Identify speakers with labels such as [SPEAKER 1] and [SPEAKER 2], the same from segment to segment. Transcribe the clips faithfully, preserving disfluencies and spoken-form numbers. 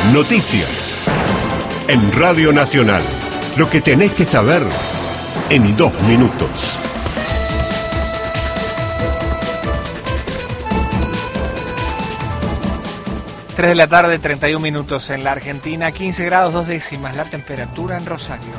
[SPEAKER 1] Noticias. En Radio Nacional. Lo que tenés que saber en dos minutos.
[SPEAKER 2] tres de la tarde, treinta y un minutos en la Argentina, quince grados dos décimas la temperatura en Rosario.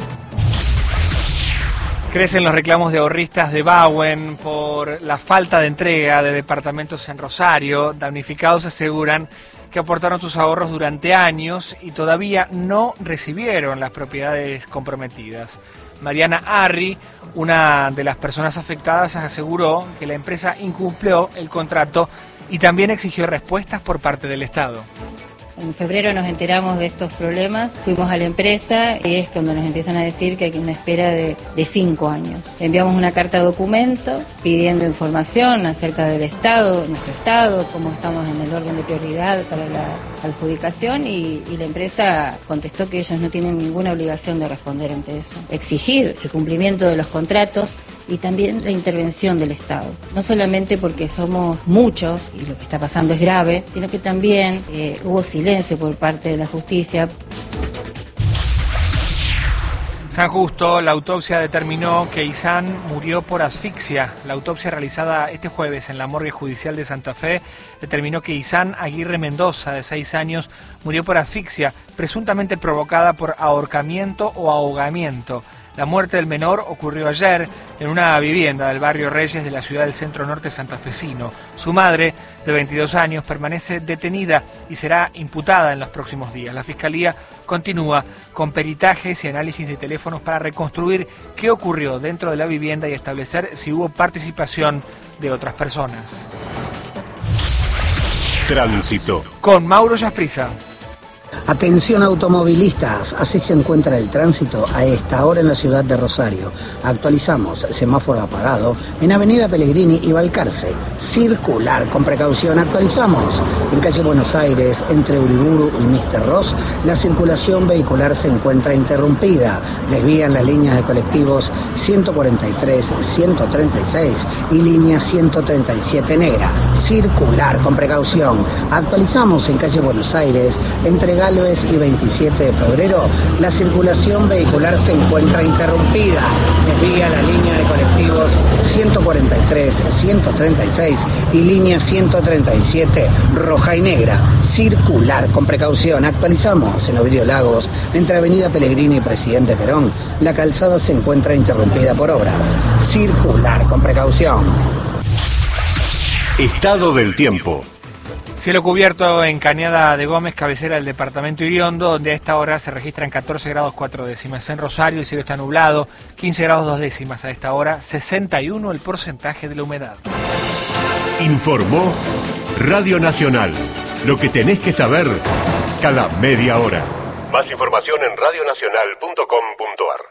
[SPEAKER 2] Crecen los reclamos de ahorristas de Bauen por la falta de entrega de departamentos en Rosario. Damnificados aseguran que aportaron sus ahorros durante años y todavía no recibieron las propiedades comprometidas. Mariana Arri, una de las personas afectadas, aseguró que la empresa incumplió el contrato y también exigió respuestas por parte del Estado.
[SPEAKER 3] En febrero nos enteramos de estos problemas, fuimos a la empresa y es cuando nos empiezan a decir que hay una espera de, de cinco años. Enviamos una carta documento pidiendo información acerca del Estado, nuestro Estado, cómo estamos en el orden de prioridad para la adjudicación y, y la empresa contestó que ellos no tienen ninguna obligación de responder ante eso. Exigir el cumplimiento de los contratos y también la intervención del Estado. No solamente porque somos muchos y lo que está pasando es grave, sino que también eh, hubo silencio por parte de la justicia.
[SPEAKER 2] San Justo, la autopsia determinó que Izán murió por asfixia. La autopsia realizada este jueves en la morgue judicial de Santa Fe determinó que Izán Aguirre Mendoza, de seis años, murió por asfixia, presuntamente provocada por ahorcamiento o ahogamiento. La muerte del menor ocurrió ayer en una vivienda del barrio Reyes de la ciudad del centro norte santafesino. Su madre, de veintidós años, permanece detenida y será imputada en los próximos días. La Fiscalía continúa con peritajes y análisis de teléfonos para reconstruir qué ocurrió dentro de la vivienda y establecer si hubo participación de otras personas.
[SPEAKER 1] Tránsito.
[SPEAKER 2] Con Mauro Yasprisa.
[SPEAKER 4] Atención automovilistas, así se encuentra el tránsito a esta hora en la ciudad de Rosario. Actualizamos semáforo apagado en Avenida Pellegrini y Balcarce. Circular con precaución. Actualizamos en calle Buenos Aires entre Uriburu y míster Ross. La circulación vehicular se encuentra interrumpida. Desvían las líneas de colectivos ciento cuarenta y tres, ciento treinta y seis y línea ciento treinta y siete negra. Circular con precaución. Actualizamos en calle Buenos Aires entre Galvez y veintisiete de febrero, la circulación vehicular se encuentra interrumpida. Desvía la línea de colectivos ciento cuarenta y tres, ciento treinta y seis y línea ciento treinta y siete roja y negra. Circular con precaución. Actualizamos en Ovidio Lagos, entre Avenida Pellegrini y Presidente Perón. La calzada se encuentra interrumpida por obras. Circular con precaución.
[SPEAKER 1] Estado del tiempo.
[SPEAKER 2] Cielo cubierto en Cañada de Gómez, cabecera del departamento Iriondo, donde a esta hora se registran catorce grados cuatro décimas. En Rosario el cielo está nublado, quince grados dos décimas a esta hora, sesenta y uno el porcentaje de la humedad.
[SPEAKER 1] Informó Radio Nacional. Lo que tenés que saber cada media hora. Más información en radio nacional punto com punto ar.